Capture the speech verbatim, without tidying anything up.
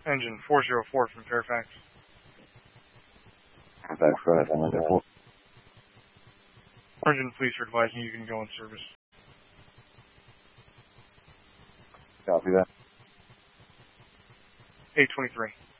Engine four zero four from Fairfax. Fairfax, right, I'm looking for. Engine police are advising you can go in service. Copy that. eight twenty-three.